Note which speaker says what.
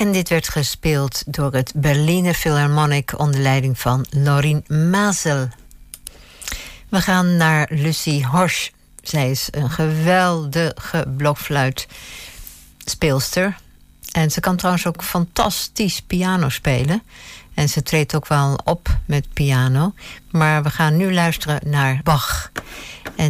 Speaker 1: En dit werd gespeeld door het Berliner Philharmonic onder leiding van Lorin Maazel. We gaan naar Lucie Horsch. Zij is een geweldige blokfluitspeelster. En ze kan trouwens ook fantastisch piano spelen. En ze treedt ook wel op met piano. Maar we gaan nu luisteren naar Bach. En